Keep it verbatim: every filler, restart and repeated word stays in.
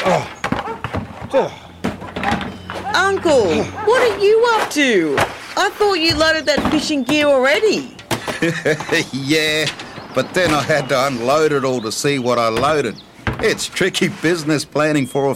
Uncle, what are you up to? I thought you loaded that fishing gear already. Yeah, but then I had to unload it all to see what I loaded. It's tricky business planning for a